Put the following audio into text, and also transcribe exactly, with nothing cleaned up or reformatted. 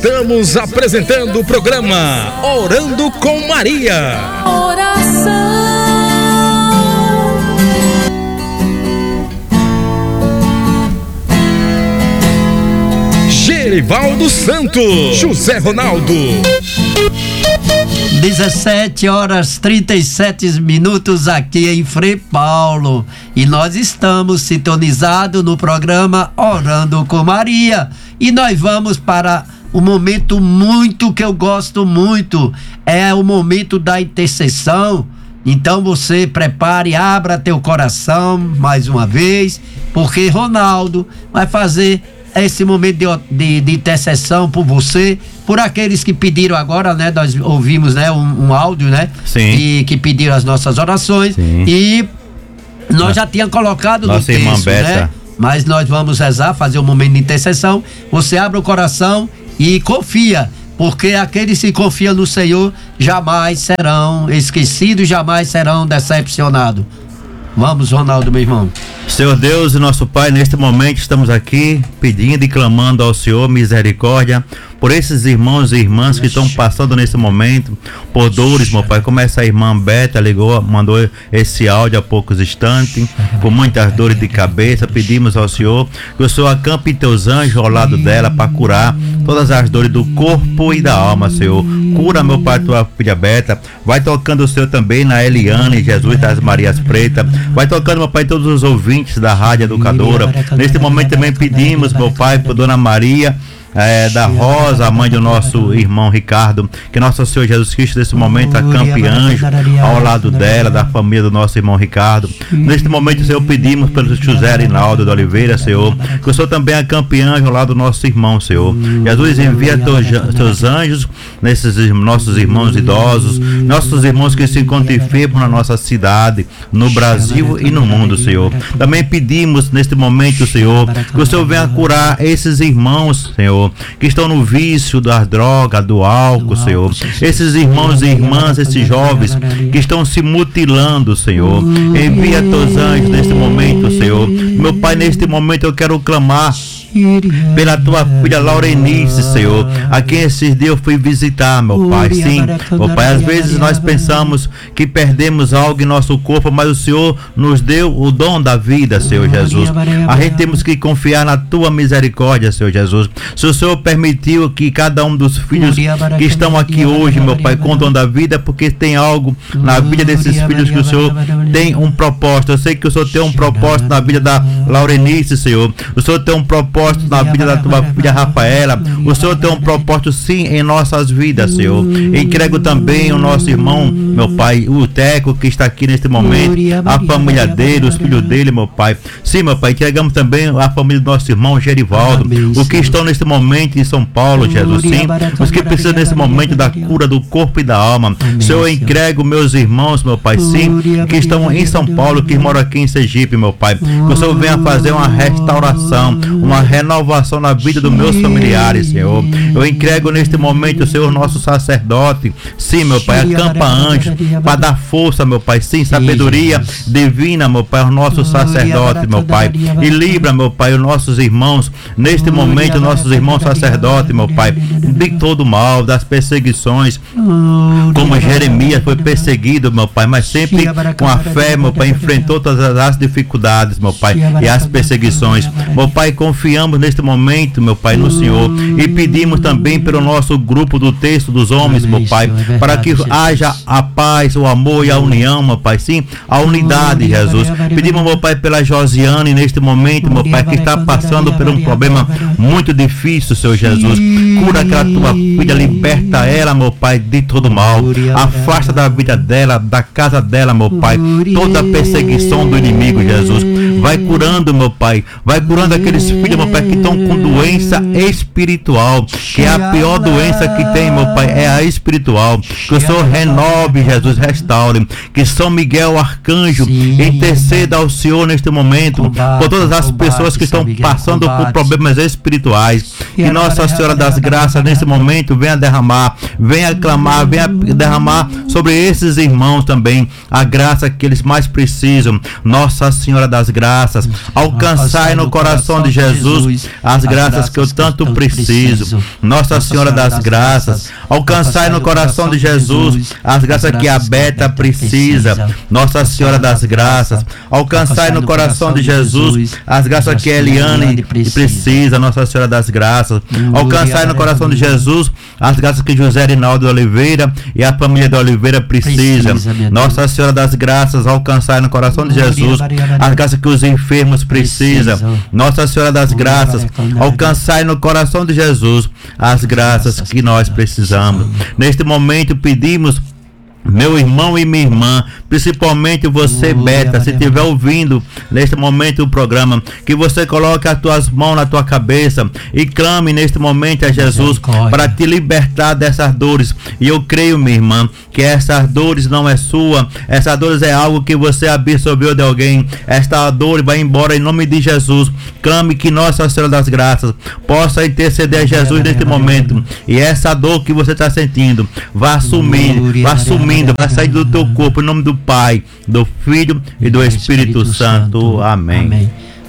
Estamos apresentando o programa Orando com Maria. Oração. Gerivaldo Santos, José Ronaldo. dezessete horas trinta e sete minutos aqui em Frei Paulo. E nós estamos sintonizados no programa Orando com Maria. E nós vamos para o momento muito que eu gosto muito. É o momento da intercessão. Então você prepare, abra teu coração mais uma vez, porque Ronaldo vai fazer esse momento de, de, de intercessão por você, por aqueles que pediram agora, né? Nós ouvimos, né? Um, um áudio, né? Sim. E que pediram as nossas orações. Sim. E nós Nossa, já tínhamos colocado no nossa irmã texto, Beta, né? Mas nós vamos rezar, fazer um momento de intercessão. Você abre o coração e confia, porque aqueles que confiam no Senhor jamais serão esquecidos, jamais serão decepcionados. Vamos, Ronaldo, meu irmão. Senhor Deus e nosso Pai, neste momento estamos aqui pedindo e clamando ao Senhor misericórdia por esses irmãos e irmãs que estão passando nesse momento por dores, meu Pai, como essa irmã Beta ligou, mandou esse áudio há poucos instantes, com muitas dores de cabeça. Pedimos ao Senhor que o Senhor acampe teus anjos ao lado dela para curar todas as dores do corpo e da alma, Senhor. Cura, meu Pai, tua filha Beta. Vai tocando o Senhor também na Eliane, Jesus das Marias Pretas. Vai tocando, meu Pai, todos os ouvintes da Rádio Educadora. Neste momento também pedimos, meu Pai, por Dona Maria É, da Rosa, a mãe do nosso irmão Ricardo, que nosso Senhor Jesus Cristo nesse momento acampe anjo ao lado dela, da família do nosso irmão Ricardo. Neste momento, Senhor, pedimos pelo José Rinaldo de Oliveira, Senhor, que o Senhor também acampe anjo ao lado do nosso irmão, Senhor. Jesus, envia teus, teus anjos nesses nossos irmãos idosos, nossos irmãos que se encontram enfermos na nossa cidade, no Brasil e no mundo, Senhor. Também pedimos neste momento, Senhor, que o Senhor venha curar esses irmãos, Senhor, que estão no vício das drogas, do álcool, Senhor. Esses irmãos e irmãs, esses jovens que estão se mutilando, Senhor. Envia teus anjos neste momento, Senhor. Meu Pai, neste momento eu quero clamar pela tua filha Laurenice, Senhor, a quem esses dias eu fui visitar, meu Pai. Sim, meu Pai, às vezes nós pensamos que perdemos algo em nosso corpo, mas o Senhor nos deu o dom da vida, Senhor Jesus. A gente temos que confiar na tua misericórdia, Senhor Jesus. Se o Senhor permitiu que cada um dos filhos que estão aqui hoje, meu Pai, com o dom da vida, porque tem algo na vida desses filhos que o Senhor tem um propósito. Eu sei que o Senhor tem um propósito na vida da Laurenice, Senhor. O Senhor tem um propósito na vida da tua filha Rafaela. O Senhor tem um propósito sim em nossas vidas, Senhor. Entrego também o nosso irmão, meu Pai, o Teco, que está aqui neste momento, a família dele, os filhos dele, meu Pai. Sim, meu Pai, entregamos também a família do nosso irmão Gerivaldo, os que estão neste momento em São Paulo, Jesus, sim, os que precisam nesse momento da cura do corpo e da alma. Senhor, eu entrego meus irmãos, meu Pai, sim, que estão em São Paulo, que moram aqui em Sergipe, meu Pai. Que o Senhor venha fazer uma restauração, uma renovação na vida dos meus familiares, Senhor. Eu entrego neste momento, Senhor, nosso sacerdote, sim, meu Pai, acampa anjos para dar força, meu Pai, sim, sabedoria divina, meu Pai, aos nossos sacerdotes, meu Pai, e livra, meu Pai, os nossos irmãos, neste momento, nossos irmãos sacerdotes, meu Pai, de todo mal, das perseguições, como Jeremias foi perseguido, meu Pai, mas sempre com a fé, meu Pai, enfrentou todas as dificuldades, meu Pai, e as perseguições. Meu Pai, confiamos neste momento, meu Pai, no Senhor, e pedimos também pelo nosso grupo do texto dos homens, meu Pai, para que haja a paz, o amor e a união, meu Pai, sim, a unidade, Jesus. Pedimos, meu Pai, pela Josiane neste momento, meu Pai, que está passando por um problema muito difícil, Senhor Jesus. Cura aquela tua filha, liberta ela, meu Pai, de todo mal. Afasta da vida dela, da casa dela, meu Pai, toda a perseguição do inimigo, Jesus. Vai curando, meu Pai, vai curando aqueles filhos, meu Pai, que estão com doença espiritual, que é a pior doença que tem, meu Pai, é a espiritual. Que o Senhor renove, Jesus, restaure. Que São Miguel Arcanjo interceda ao Senhor neste momento por todas as pessoas que estão passando por problemas espirituais. Que Nossa Senhora das Graças nesse momento venha derramar, venha clamar, venha derramar sobre esses irmãos também a graça que eles mais precisam. Nossa Senhora das Graças, alcançai no coração de Jesus Jesus, as graças que eu tanto preciso. Nossa Senhora das Graças, alcançai no coração de Jesus as graças que a Beta precisa. Nossa Senhora das Graças, alcançai no coração de Jesus as graças que a Eliane precisa. Nossa Senhora das Graças, alcançai no coração de Jesus as graças que José Rinaldo de Oliveira e a família de Oliveira precisa. Nossa Senhora das Graças, alcançai no coração de Jesus as graças que os enfermos precisam. Nossa Senhora das Graças, alcançai no coração de Jesus as graças que nós precisamos. Neste momento pedimos, meu irmão e minha irmã, principalmente você, Beta, se estiver ouvindo neste momento o programa, que você coloque as tuas mãos na tua cabeça e clame neste momento a Jesus para te libertar dessas dores. E eu creio, minha irmã, que essas dores não é sua, essas dores é algo que você absorveu de alguém. Esta dor vai embora em nome de Jesus. Clame que Nossa Senhora das Graças possa interceder a Jesus neste momento, e essa dor que você está sentindo vá sumindo, vá sumindo, vai sair do teu corpo, em nome do Pai, do Filho e do Espírito Santo. Amém.